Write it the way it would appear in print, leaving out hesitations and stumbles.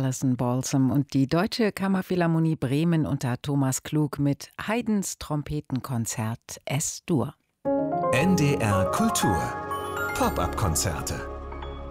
Alison Balsam und die Deutsche Kammerphilharmonie Bremen unter Thomas Klug mit Haydns Trompetenkonzert Es-Dur. NDR Kultur Pop-up-Konzerte